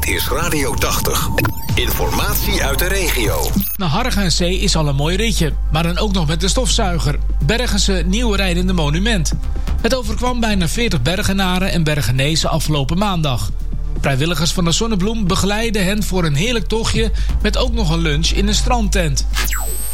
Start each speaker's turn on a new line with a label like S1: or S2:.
S1: Dit is Radio 80. Informatie uit de regio.
S2: Naar Harregensee is al een mooi ritje, maar dan ook nog met de stofzuiger. Bergense nieuw rijdende monument. Het overkwam bijna 40 Bergenaren en Bergenezen afgelopen maandag. Vrijwilligers van de Zonnebloem begeleiden hen voor een heerlijk tochtje met ook nog een lunch in een strandtent.